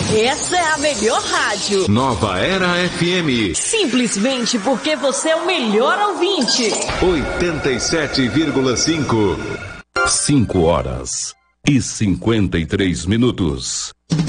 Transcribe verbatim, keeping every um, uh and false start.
Essa é a melhor rádio. Nova Era F M. Simplesmente porque você é o melhor ouvinte. oitenta e sete vírgula cinco. cinco horas e cinquenta e três minutos.